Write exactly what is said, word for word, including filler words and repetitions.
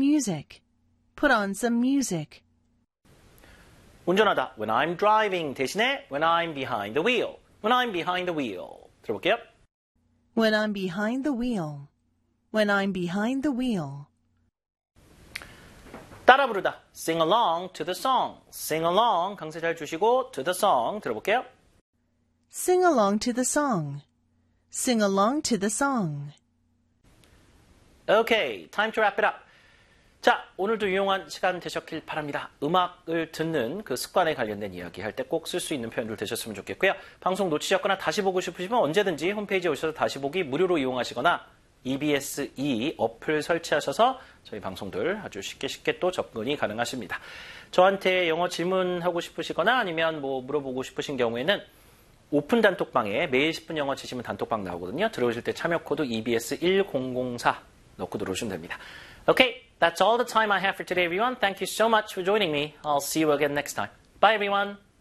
music. Put on some music. 운전하다 when I'm driving 대신에 when I'm behind the wheel. When I'm behind the wheel. 들어볼게요. When I'm behind the wheel. When I'm behind the wheel. 따라 부르다 sing along to the song. Sing along 강세 잘 주시고 to the song 들어볼게요. Sing along to the song. Sing along to the song. Okay, time to wrap it up. 자, 오늘도 유용한 시간 되셨길 바랍니다. 음악을 듣는 그 습관에 관련된 이야기 할 때 꼭 쓸 수 있는 표현들 되셨으면 좋겠고요. 방송 놓치셨거나 다시 보고 싶으시면 언제든지 홈페이지에 오셔서 다시 보기 무료로 이용하시거나 이비에스 이 어플 설치하셔서 저희 방송들 아주 쉽게 쉽게 또 접근이 가능하십니다. 저한테 영어 질문하고 싶으시거나 아니면 뭐 물어보고 싶으신 경우에는 오픈 단톡방에 매일 십 분 영어 치시면 단톡방 나오거든요. 들어오실 때 참여 코드 이비에스 일공공사 넣고 들어오시면 됩니다. Okay, that's all the time I have for today, everyone. Thank you so much for joining me. I'll see you again next time. Bye, everyone.